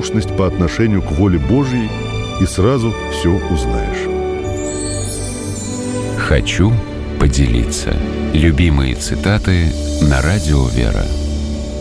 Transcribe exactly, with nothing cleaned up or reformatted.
послушность по отношению к воле Божьей, и сразу все узнаешь. Хочу поделиться. Любимые цитаты на радио «Вера».